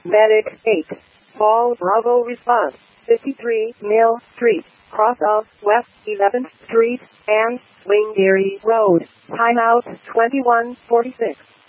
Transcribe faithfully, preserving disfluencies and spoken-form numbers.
Medic eight. Fall Bravo response. fifty-three Mill Street, cross of West eleventh Street and Wingary Road. Timeout twenty-one forty-six.